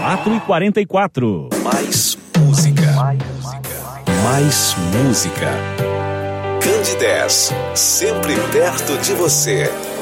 4h44. Mais música. Mais música. Candidez, sempre perto de você.